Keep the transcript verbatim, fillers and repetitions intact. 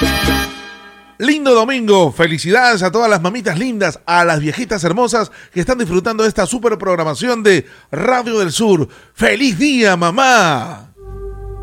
Lindo domingo, felicidades a todas las mamitas lindas, a las viejitas hermosas que están disfrutando de esta super programación de Radio del Sur. ¡Feliz día, mamá!